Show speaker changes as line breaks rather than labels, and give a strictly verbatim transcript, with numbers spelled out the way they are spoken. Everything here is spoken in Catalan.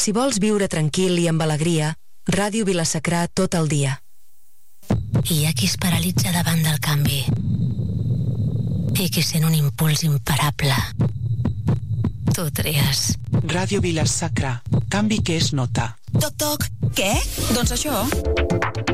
Si vols viure tranquil i amb alegria, Ràdio Vila-sacra tot el dia.
Hi ha qui es paralitza davant del canvi i qui sent un impuls imparable. Tu tries.
Ràdio Vila-sacra. Canvi que es nota.
Toc, toc. Què? Doncs això.